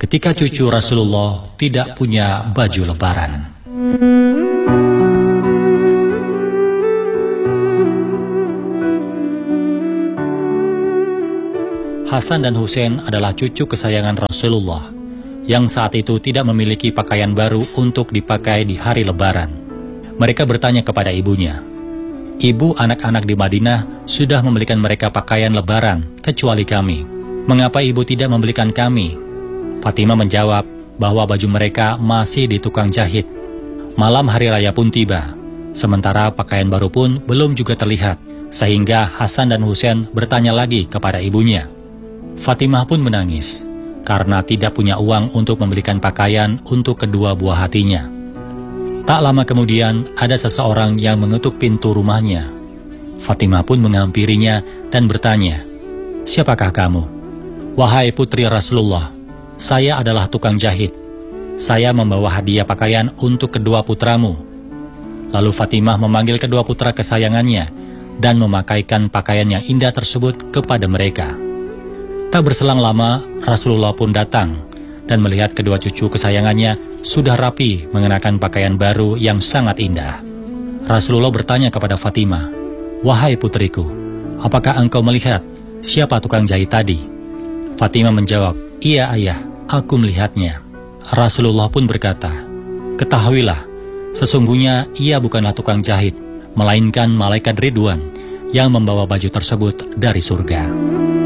ketika cucu Rasulullah tidak punya baju lebaran. Hasan dan Husain adalah cucu kesayangan Rasulullah yang saat itu tidak memiliki pakaian baru untuk dipakai di hari lebaran. Mereka bertanya kepada ibunya, "Ibu, anak-anak di Madinah sudah membelikan mereka pakaian lebaran, kecuali kami. Mengapa ibu tidak membelikan kami?" Fatimah menjawab bahwa baju mereka masih di tukang jahit. Malam hari raya pun tiba, sementara pakaian baru pun belum juga terlihat, sehingga Hasan dan Husain bertanya lagi kepada ibunya. Fatimah pun menangis, karena tidak punya uang untuk membelikan pakaian untuk kedua buah hatinya. Tak lama kemudian, ada seseorang yang mengetuk pintu rumahnya. Fatimah pun menghampirinya dan bertanya, "Siapakah kamu?" "Wahai putri Rasulullah, saya adalah tukang jahit. Saya membawa hadiah pakaian untuk kedua putramu." Lalu Fatimah memanggil kedua putra kesayangannya dan memakaikan pakaian yang indah tersebut kepada mereka. Tak berselang lama, Rasulullah pun datang dan melihat kedua cucu kesayangannya sudah rapi mengenakan pakaian baru yang sangat indah. Rasulullah bertanya kepada Fatimah, "Wahai putriku, apakah engkau melihat siapa tukang jahit tadi?" Fatimah menjawab, "Iya ayah, aku melihatnya." Rasulullah pun berkata, "Ketahuilah, sesungguhnya ia bukanlah tukang jahit, melainkan malaikat Ridwan yang membawa baju tersebut dari surga."